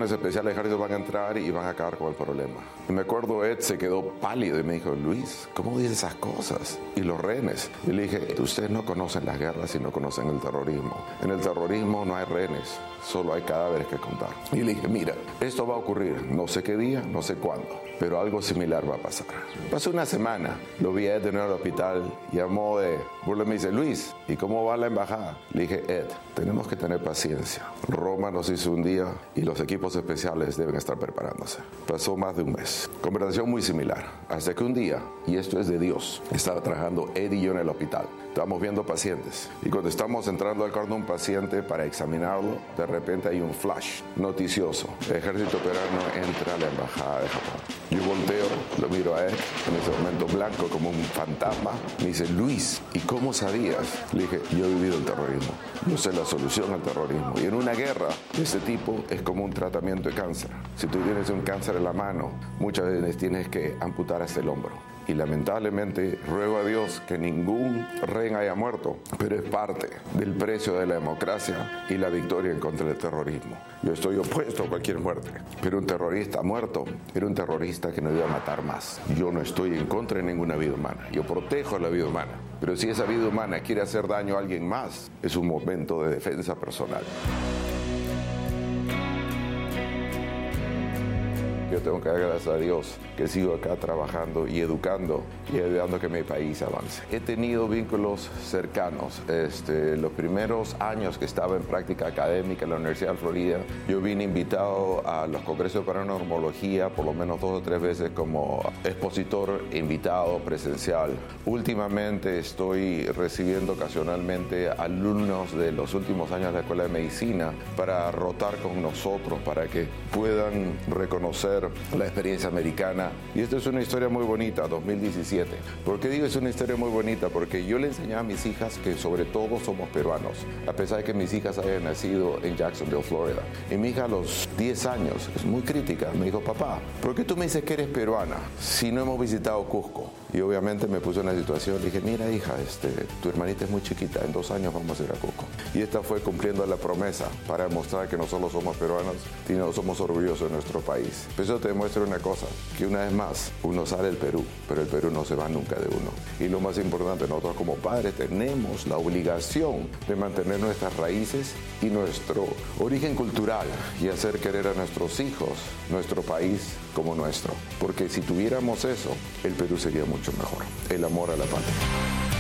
Divisiones Especiales del Ejército van a entrar y van a acabar con el problema. Y me acuerdo, Ed se quedó pálido y me dijo, Luis, ¿cómo dices esas cosas? Y los rehenes. Y le dije, ustedes no conocen las guerras y no conocen el terrorismo. En el terrorismo no hay rehenes, solo hay cadáveres que contar. Y le dije, mira, esto va a ocurrir, no sé qué día, no sé cuándo, pero algo similar va a pasar. Pasó una semana, lo vi a Ed de nuevo al hospital, llamó de burla y me dice, Luis, ¿y cómo va la embajada? Le dije, Ed, tenemos que tener paciencia. Roma nos hizo un día y los equipos especiales deben estar preparándose. Pasó más de un mes. Conversación muy similar. Hasta que un día, y esto es de Dios, estaba trabajando Ed y yo en el hospital. Estábamos viendo pacientes. Y cuando estamos entrando al cuarto de un paciente para examinarlo, de repente hay un flash noticioso. El ejército peruano entra a la embajada de Japón. Yo volteo, lo miro a él, en ese momento blanco como un fantasma. Me dice, Luis, ¿y cómo sabías? Le dije, yo he vivido el terrorismo. Yo sé la solución al terrorismo. Y en una guerra de este tipo es como un tratamiento de cáncer. Si tú tienes un cáncer en la mano, muchas veces tienes que amputar hasta el hombro. Y lamentablemente ruego a Dios que ningún rehén haya muerto, pero es parte del precio de la democracia y la victoria en contra del terrorismo. Yo estoy opuesto a cualquier muerte, pero un terrorista muerto era un terrorista que no iba a matar más. Yo no estoy en contra de ninguna vida humana, yo protejo la vida humana, pero si esa vida humana quiere hacer daño a alguien más, es un momento de defensa personal. Yo tengo que dar gracias a Dios que sigo acá trabajando y educando y ayudando a que mi país avance. He tenido vínculos cercanos. Los primeros años que estaba en práctica académica en la Universidad de Florida, yo vine invitado a los congresos de paranormología por lo menos 2 o 3 veces como expositor invitado presencial. Últimamente estoy recibiendo ocasionalmente alumnos de los últimos años de la Escuela de Medicina para rotar con nosotros, para que puedan reconocer la experiencia americana. Y esta es una historia muy bonita, 2017. ¿Por qué digo es una historia muy bonita? Porque yo le enseñé a mis hijas que sobre todo somos peruanos, a pesar de que mis hijas hayan nacido en Jacksonville, Florida. Y mi hija a los 10 años, es muy crítica, me dijo, papá, ¿por qué tú me dices que eres peruana si no hemos visitado Cusco? Y obviamente me puse en una situación, le dije, mira hija, tu hermanita es muy chiquita, en 2 años vamos a ir a Cusco. Y esta fue cumpliendo la promesa para demostrar que no solo somos peruanos, sino somos orgullosos de nuestro país. Eso te demuestra una cosa, que una vez más uno sale del Perú, pero el Perú no se va nunca de uno. Y lo más importante, nosotros como padres tenemos la obligación de mantener nuestras raíces y nuestro origen cultural y hacer querer a nuestros hijos nuestro país como nuestro. Porque si tuviéramos eso, el Perú sería mucho mejor. El amor a la patria.